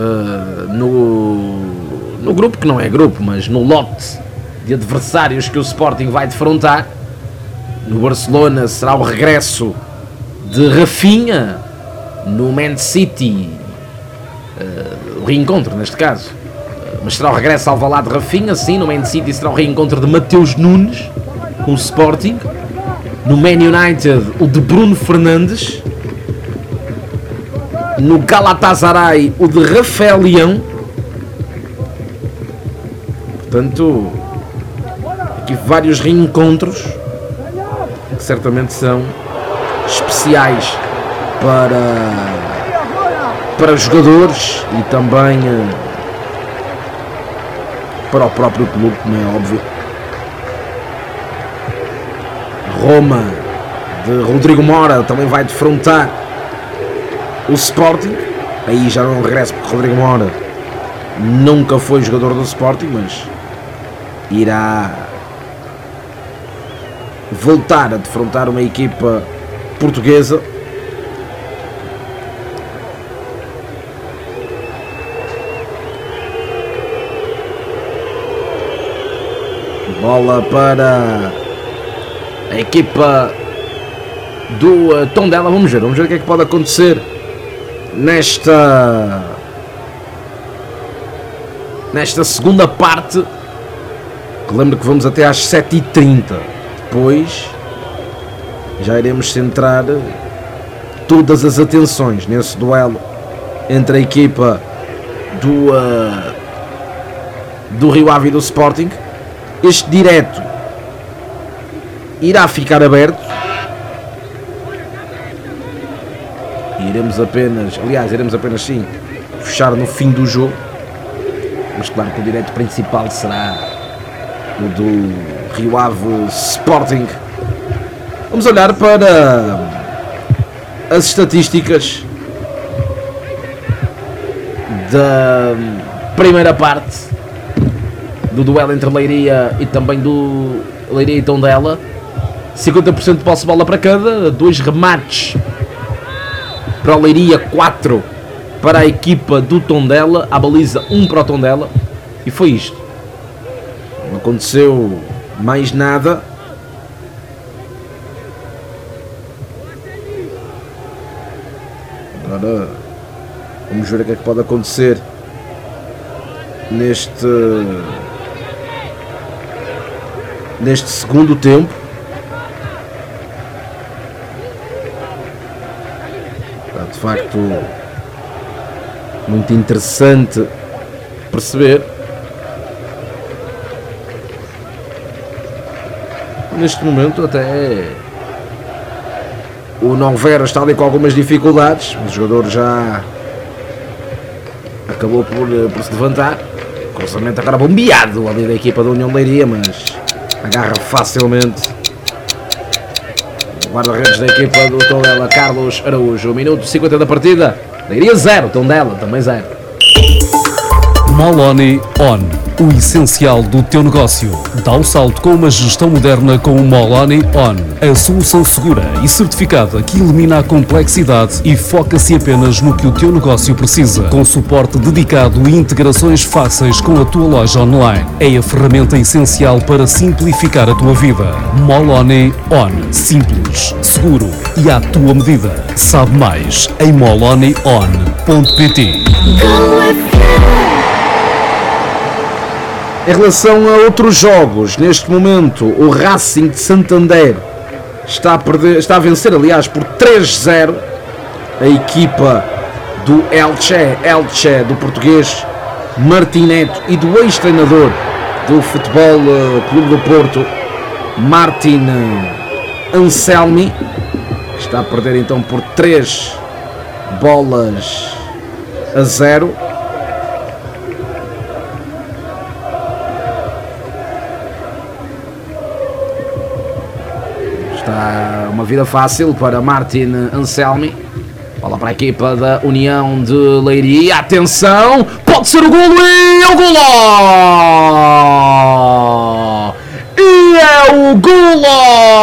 no grupo, que não é grupo, mas no lote de adversários que o Sporting vai defrontar. No Barcelona será o regresso de Rafinha, no Man City, o reencontro neste caso, mas será o regresso ao Alvalade de Rafinha, sim. No Man City será o reencontro de Mateus Nunes com o Sporting. No Man United, o de Bruno Fernandes. No Galatasaray, o de Rafael Leão. Portanto, aqui vários reencontros que certamente são especiais para jogadores e também para o próprio clube, como é óbvio. Roma, de Rodrigo Mora, também vai defrontar o Sporting. Aí já não regresso, porque Rodrigo Mora nunca foi jogador do Sporting, mas irá voltar a defrontar uma equipa portuguesa. Bola para a equipa do Tondela. Vamos ver o que é que pode acontecer nesta segunda parte, que lembro que vamos até às 7h30. Depois já iremos centrar todas as atenções nesse duelo entre a equipa do Rio Ave e do Sporting. Este direto irá ficar aberto. Iremos apenas sim fechar no fim do jogo. Mas claro que o direto principal será o do Rio Ave Sporting. Vamos olhar para as estatísticas da primeira parte do duelo entre Leiria e também do Leiria e Tondela. 50% de posse de bola para cada, 2 remates para o Leiria, 4 para a equipa do Tondela, a baliza 1 para o Tondela, e foi isto. Não aconteceu mais nada. Agora vamos ver o que é que pode acontecer neste segundo tempo. Está de facto muito interessante perceber. Neste momento até o Nogueira está ali com algumas dificuldades. O jogador já acabou por se levantar. Cruzamento agora bombeado ali da equipa da União de Leiria, mas agarra facilmente o guarda-redes da equipa do Tondela, Carlos Araújo. Minuto 50 da partida. Leiria 0, Tondela também 0. Moloni On, o essencial do teu negócio. Dá um salto com uma gestão moderna com o Moloni On, a solução segura e certificada que elimina a complexidade e foca-se apenas no que o teu negócio precisa, com suporte dedicado e integrações fáceis com a tua loja online. É a ferramenta essencial para simplificar a tua vida. Moloni On, simples, seguro e à tua medida. Sabe mais em molonion.pt. Em relação a outros jogos, neste momento o Racing de Santander está a vencer, aliás, por 3-0 a equipa do Elche do português Martineto e do ex-treinador do Futebol Clube do Porto, Martin Anselmi. Está a perder então por 3-0. Está uma vida fácil para Martin Anselmi. Bola para a equipa da União de Leiria. Atenção! Pode ser o golo e é o golo! E é o golo!